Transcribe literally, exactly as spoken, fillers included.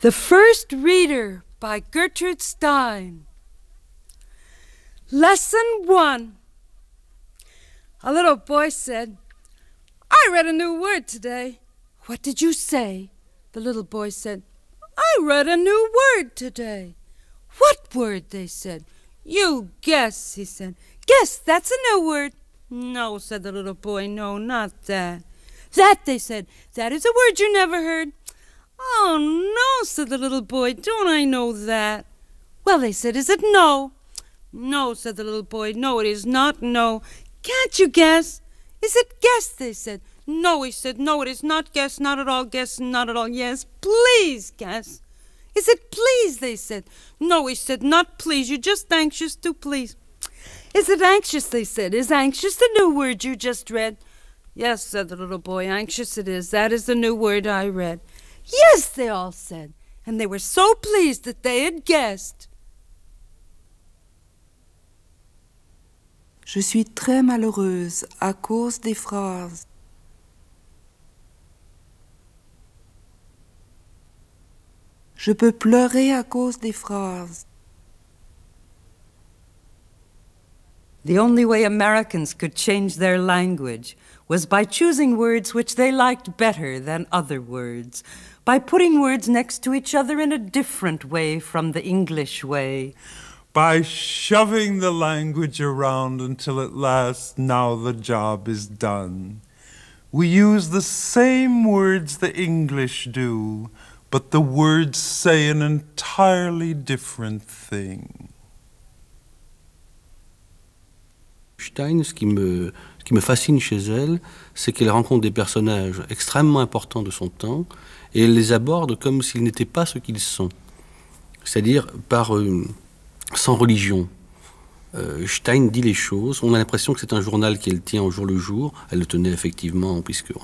The First Reader by Gertrude Stein. Lesson one. A little boy said, I read a new word today. What did you say? The little boy said, I read a new word today. What word? They said. You guess, he said. Guess, that's a new word. No, said the little boy, no, not that. That, they said, that is a word you never heard. Oh, no, said the little boy, don't I know that? Well, they said, is it no? No, said the little boy, no, it is not no. Can't you guess? Is it guess, they said. No, he said, no, it is not guess, not at all guess, not at all yes. Please guess. Is it please, they said. No, he said, not please, you're just anxious to please. Is it anxious, they said. Is anxious the new word you just read? Yes, said the little boy, anxious it is. That is the new word I read. Yes, they all said, and they were so pleased that they had guessed. Je suis très malheureuse à cause des phrases. Je peux pleurer à cause des phrases. The only way Americans could change their language was by choosing words which they liked better than other words, by putting words next to each other in a different way from the English way, by shoving the language around until at last now the job is done. We use the same words the English do, but the words say an entirely different thing. Stein, ce qui me, ce qui me fascine chez elle, c'est qu'elle rencontre des personnages extrêmement importants de son temps et elle les aborde comme s'ils n'étaient pas ce qu'ils sont. C'est-à-dire par, euh, sans religion. Euh, Stein dit les choses, on a l'impression que c'est un journal qu'elle tient au jour le jour, elle le tenait effectivement puisque